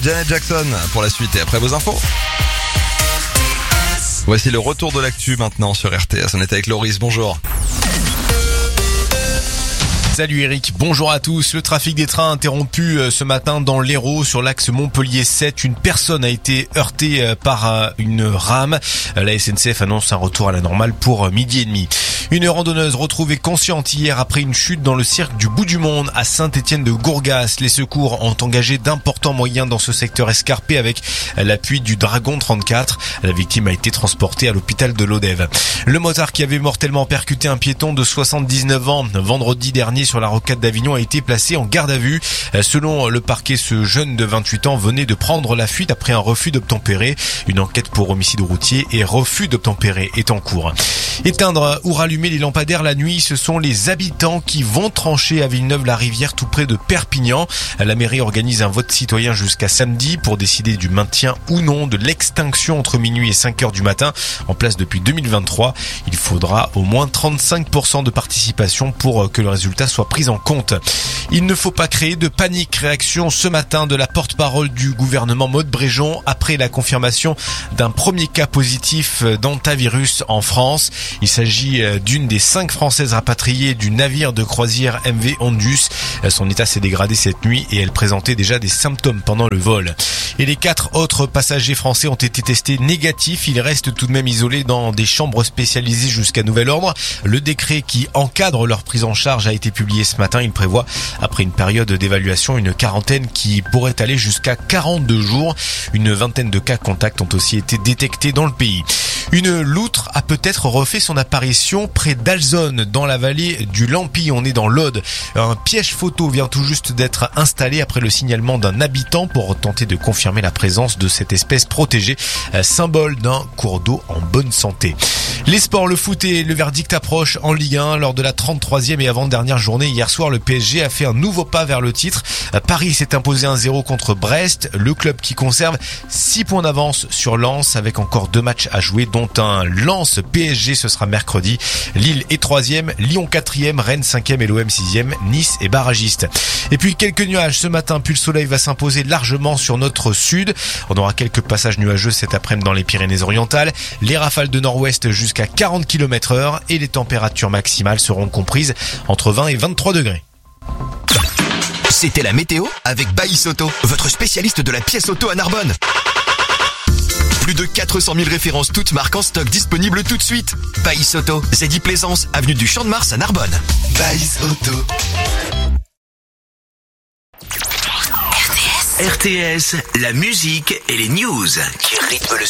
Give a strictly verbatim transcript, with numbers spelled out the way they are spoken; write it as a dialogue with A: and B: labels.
A: Janet Jackson pour la suite et après vos infos. Voici le retour de l'actu maintenant sur R T S. On est avec Loris, bonjour.
B: Salut Eric, bonjour à tous. Le trafic des trains interrompu ce matin dans l'Hérault sur l'axe Montpellier sept. Une personne a été heurtée par une rame. La S N C F annonce un retour à la normale pour midi et demi. Une randonneuse retrouvée consciente hier après une chute dans le cirque du Bout du Monde à Saint-Étienne-de-Gourgas. Les secours ont engagé d'importants moyens dans ce secteur escarpé avec l'appui du Dragon trente-quatre. La victime a été transportée à l'hôpital de Lodève. Le motard qui avait mortellement percuté un piéton de soixante-dix-neuf ans vendredi dernier sur la rocade d'Avignon a été placé en garde à vue. Selon le parquet, ce jeune de vingt-huit ans venait de prendre la fuite après un refus d'obtempérer. Une enquête pour homicide routier et refus d'obtempérer est en cours. Éteindre ou rallumer les lampadaires la nuit, ce sont les habitants qui vont trancher à Villeneuve-la-Rivière, tout près de Perpignan. La mairie organise un vote citoyen jusqu'à samedi pour décider du maintien ou non de l'extinction entre minuit et cinq heures du matin, en place depuis deux mille vingt-trois. Il faudra au moins trente-cinq pour cent de participation pour que le résultat soit pris en compte. Il ne faut pas créer de panique. Réaction ce matin de la porte-parole du gouvernement Maude Bréjon après la confirmation d'un premier cas positif d'hantavirus en France. Il s'agit d'une des cinq Françaises rapatriées du navire de croisière M V Ondus. Son état s'est dégradé cette nuit et elle présentait déjà des symptômes pendant le vol. Et les quatre autres passagers français ont été testés négatifs. Ils restent tout de même isolés dans des chambres spécialisées jusqu'à nouvel ordre. Le décret qui encadre leur prise en charge a été publié ce matin. Il prévoit, après une période d'évaluation, une quarantaine qui pourrait aller jusqu'à quarante-deux jours. Une vingtaine de cas contacts ont aussi été détectés dans le pays. Une loutre a peut-être refait son apparition près d'Alzonne, dans la vallée du Lampy. On est dans l'Aude. Un piège photo vient tout juste d'être installé après le signalement d'un habitant pour tenter de confirmer la présence de cette espèce protégée, symbole d'un cours d'eau en bonne santé. Les sports, le foot et le verdict approchent en Ligue un. Lors de la trente-troisième et avant-dernière journée, hier soir, le P S G a fait un nouveau pas vers le titre. Paris s'est imposé un zéro contre Brest. Le club qui conserve six points d'avance sur Lens avec encore deux matchs à jouer, dont un Lens P S G, ce sera mercredi. Lille est troisième, Lyon quatrième, Rennes cinquième et l'O M sixième, Nice est barragiste. Et puis quelques nuages ce matin, puis le soleil va s'imposer largement sur notre sud. On aura quelques passages nuageux cet après-midi dans les Pyrénées-Orientales. Les rafales de nord-ouest jusqu'à quarante kilomètres heure et les températures maximales seront comprises entre vingt et vingt-trois degrés.
C: C'était la météo avec Baïs Auto, votre spécialiste de la pièce auto à Narbonne. Plus de quatre cent mille références toutes marques en stock disponibles tout de suite. Baïs Auto, Zeddy Plaisance, avenue du Champ de Mars à Narbonne. Baïs Auto. R T S, la musique et les news qui rythment le